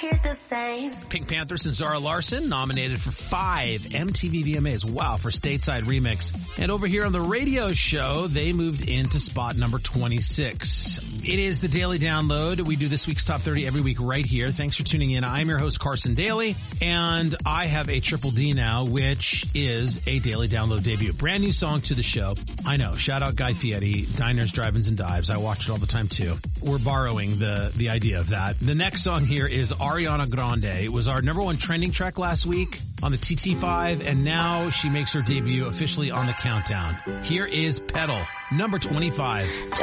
hear the same. Pink Panthers and Zara Larsson nominated for 5 MTV VMAs. Wow, for Stateside Remix. And over here on the radio show, they moved into spot number 26. It is the Daily Download. We do this week's Top 30 every week right here. Thanks for tuning in. I'm your host, Carson Daly, and I have a Triple D now, which is a Daily Download debut. Brand new song to the show. I know. Shout out Guy Fieri, Diners, Drive-Ins, and Dives. I watch it all the time too. We're borrowing the idea of that. The next song here is Ariana Grande. It was our number 1 trending track last week on the TT5, and now she makes her debut officially on the countdown. Here is Pedal, number 25. Just